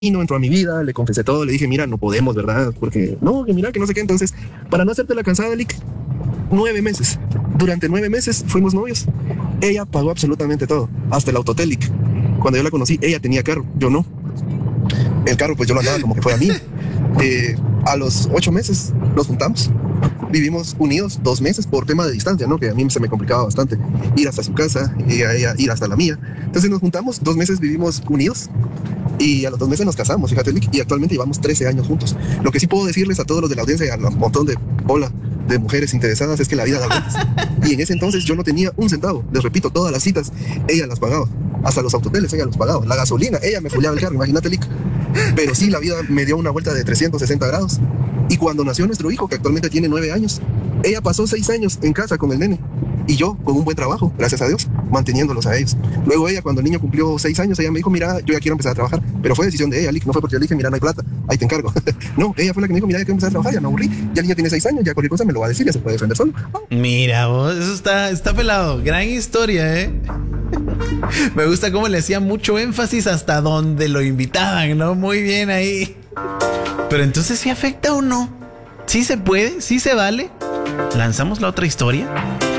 no entró a mi vida, le confesé todo, le dije, mira, no podemos, ¿verdad? Porque, no, que mira, que no sé qué. Entonces, para no hacerte la cansada, Lick, 9 meses. Durante 9 meses fuimos novios. Ella pagó absolutamente todo, hasta el autotel, Lick. Cuando yo la conocí, ella tenía carro, yo no. El carro, pues yo lo andaba como que fuera mío. A los 8 meses nos juntamos. Vivimos unidos 2 meses por tema de distancia, ¿no? Que a mí se me complicaba bastante ir hasta su casa y a ella ir hasta la mía. Entonces nos juntamos, 2 meses vivimos unidos. Y a los 2 meses nos casamos, fíjate, Lick, y actualmente llevamos 13 años juntos. Lo que sí puedo decirles a todos los de la audiencia y a un montón de bola de mujeres interesadas es que la vida da vueltas. Y en ese entonces yo no tenía un centavo. Les repito, todas las citas ella las pagaba. Hasta los autoteles ella los pagaba. La gasolina, ella me fuleaba el carro, imagínate, Lick. Pero sí, la vida me dio una vuelta de 360 grados. Y cuando nació nuestro hijo, que actualmente tiene 9 años, ella pasó 6 años en casa con el nene. Y yo, con un buen trabajo, gracias a Dios, manteniéndolos a ellos. Luego ella, cuando el niño cumplió 6 años, ella me dijo, mira, yo ya quiero empezar a trabajar. Pero fue decisión de ella, Lick, no fue porque yo le dije, mira, no hay plata, ahí te encargo. No, ella fue la que me dijo, mira, ya quiero empezar a trabajar, ya me aburrí. Ya el niño tiene 6 años, ya cualquier cosa me lo va a decir, ya se puede defender solo. Mira vos, eso está pelado. Gran historia, ¿eh? Me gusta cómo le hacía mucho énfasis hasta donde lo invitaban, ¿no? Muy bien ahí. Pero entonces, ¿sí afecta o no? ¿Sí se puede? ¿Sí se vale? ¿Lanzamos la otra historia?